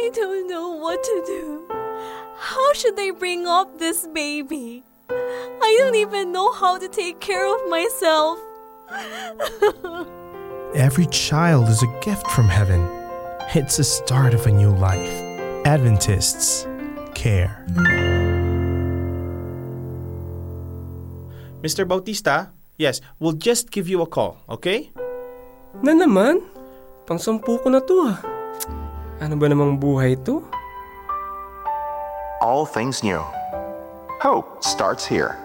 I don't know what to do. How should I bring up this baby? I don't even know how to take care of myself. Every child is a gift from heaven. It's the start of a new life. Adventists care. Mr. Bautista, yes, we'll just give you a call, okay? Na naman? Pang-10 ko na to ah. Ano ba namang buhay to? All things new. Hope starts here.